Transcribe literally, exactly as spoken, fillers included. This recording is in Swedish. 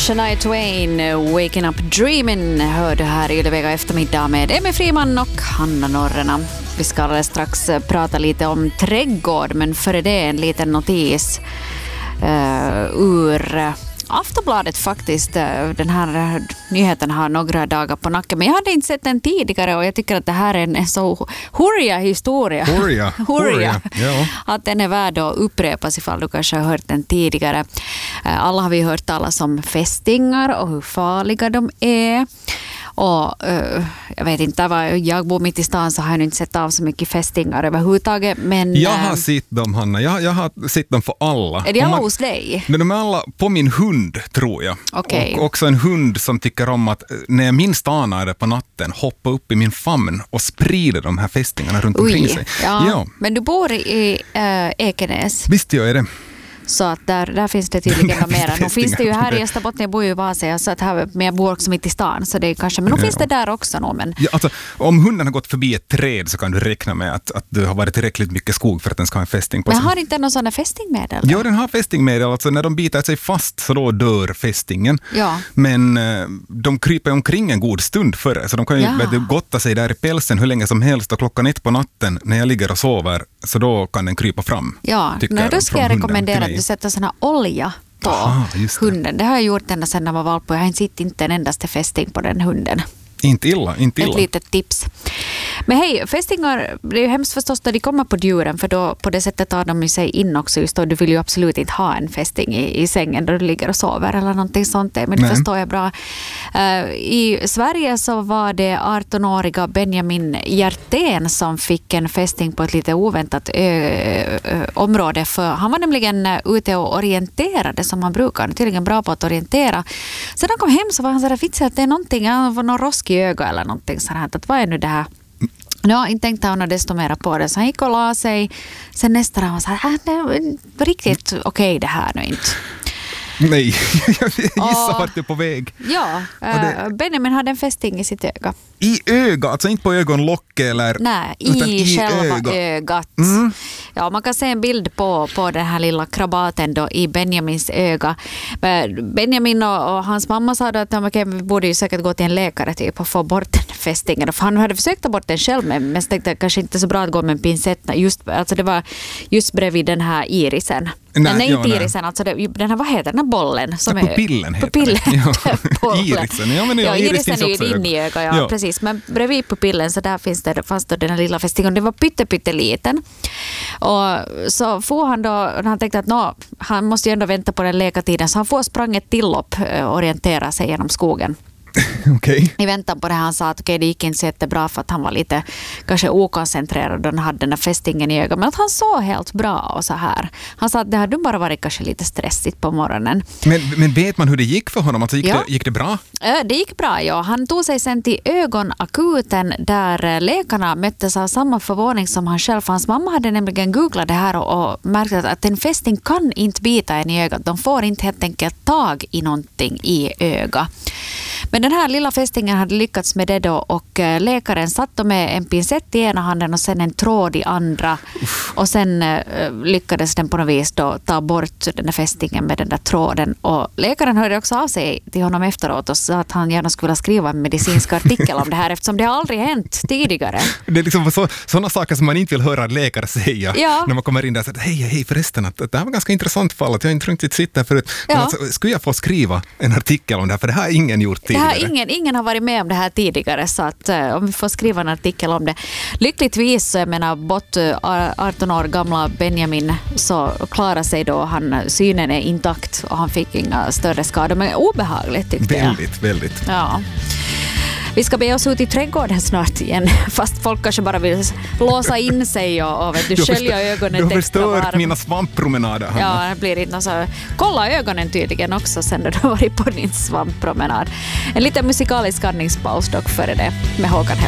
Shania Twain, Waking Up Dreamin', hörde här i Ylevega eftermiddag med Emmy Friman och Hanna Norrena. Vi ska alldeles strax prata lite om trädgård, men före det en liten notis uh, ur Aftonbladet faktiskt. Den här nyheten har några dagar på nacken, men jag hade inte sett den tidigare och jag tycker att det här är en så hurriga historia. Hurriga. hurriga. Ja. Att den är värd att upprepas ifall du kanske har hört den tidigare. Alla har vi hört talas om fästingar och hur farliga de är. Och uh, jag vet inte, var jag bor mitt i stan så har jag inte sett av så mycket fästingar överhuvudtaget. Men, jag har sett dem, Hanna. Jag, jag har sett dem för alla. Är det alla hos dig? De är alla på min hund, tror jag. Okay. Och också en hund som tycker om att när jag minst anar det på natten hoppa upp i min famn och sprida de här fästingarna runt omkring Oj, sig. Ja. Ja. Men du bor i uh, Ekenäs. Visst gör jag det. Så att där, där finns det tydligen något mera. Nu finns det ju här i Österbotten, jag bor ju i Vasa, så att här, men jag bor också mitt i stan. Så det är kanske, men nu ja. finns det där också. Nu, men... ja, alltså, om hunden har gått förbi ett träd så kan du räkna med att, att du har varit tillräckligt mycket skog för att den ska ha en fästing på sig. Men har inte någon sån fästingmedel? Ja, den har fästingmedel. Alltså, när de biter sig fast så då dör fästingen. Ja. Men eh, de kryper omkring en god stund före. Så de kan ju ja. vet, gotta sig där i pälsen hur länge som helst. Och klockan ett på natten när jag ligger och sover så då kan den krypa fram. Ja, nej, då ska jag rekommendera att du sätter såna olja på Aha, det. hunden. Det har jag gjort ända sedan jag var valp och jag har inte sett inte en endaste fästing på den hunden. Inte illa, inte illa. Ett litet tips. Men hej, fästingar, det är ju hemskt förstås när de kommer på djuren, för då på det sättet tar de sig in också. Just då, du vill ju absolut inte ha en fästing i, i sängen då du ligger och sover eller någonting sånt. Men det förstår jag bra. Uh, I Sverige så var det arton-åriga Benjamin Hjertén som fick en fästing på ett lite oväntat ö, ö, område. För han var nämligen ute och orienterade som han brukar. Han är tydligen bra på att orientera. Sen han kom hem så var han så där fitsig att det är någonting, han var någon rosk i öga eller någonting så här. Att vad är nu det här? Ja, inte tänkte han desto mer på det. Så han gick och la sig. Sen nästa dag var så här, det var riktigt okej okay, det här nu inte. Nej, jag gissar vart du är på väg. Ja, det... Benjamin hade en fästing i sitt öga. I ögat, alltså inte på ögonlocket eller... Nej, i, i själva öga. ögat. Mm. Ja, man kan se en bild på, på den här lilla krabaten då i Benjamins öga. Benjamin och, och hans mamma sa då att okay, vi borde ju säkert gå till en läkare typ och få bort den fästingen. För han hade försökt ta bort den själv, men jag tänkte att det kanske inte så bra att gå med en pincett. Just, alltså det var just bredvid den här irisen. Nej, nej inte irisen, nej. Alltså det, den här, vad heter den här bollen? Som ja, pupillen heter pupillen ja. Irisen, ja men ja, ja, iris irisen är ju in i öga, ja, ja precis. Men bredvid pupillen så där finns det fast då den här lilla fästingen. Det var pytte, pytte liten. Och så får han då, han tänkte att no, han måste ju ändå vänta på den läkartiden, så han får sprang ett tilllopp och orientera sig genom skogen. Okay. I väntan på det han sa att okay, det gick inte så jättebra för att han var lite kanske okoncentrerad och han hade den där fästingen i ögat. Men att han såg helt bra och så här. Han sa att det hade bara varit kanske lite stressigt på morgonen. Men, men vet man hur det gick för honom? Alltså gick, ja. det, gick det bra? Det gick bra, ja. Han tog sig sen till ögonakuten där läkarna möttes av samma förvåning som han själv. Hans mamma hade nämligen googlat det här och, och märkt att en fästing kan inte bita en i ögat. De får inte helt enkelt tag i någonting i ögat. Men den här lilla fästingen hade lyckats med det då och läkaren satt med en pincett i ena handen och sen en tråd i andra. Uff. Och sen uh, lyckades den på något vis då ta bort den där fästingen med den där tråden. Och läkaren hörde också av sig till honom efteråt och sa att han gärna skulle skriva en medicinsk artikel om det här eftersom det har aldrig hänt tidigare. Det är liksom så, sådana saker som man inte vill höra läkare säga ja. när man kommer in där och säger hej, hej förresten, att det här var ganska intressant fall att jag inte riktigt sitter här förut. Men ja. alltså, skulle jag få skriva en artikel om det här? För det här har ingen gjort tidigare. Det här ingen, ingen har varit med om det här tidigare så att uh, om vi får skriva en artikel om det. Lyckligtvis, jag menar, bort uh, arton år gamla Benjamin så klarar sig då, han, synen är intakt och han fick inga större skador, men obehagligt tyckte jag. Väldigt, väldigt. Ja. Vi ska be oss ut i trädgården snart igen, fast folk kanske bara vill låsa in sig och, och vet du, skölja ögonen. Du har förstört mina svamppromenader, Hanna. Ja, det blir inte så. Kolla ögonen tydligen också sen när du har varit på din svamppromenad. En liten musikalisk andningspaus dock före det med Håkan.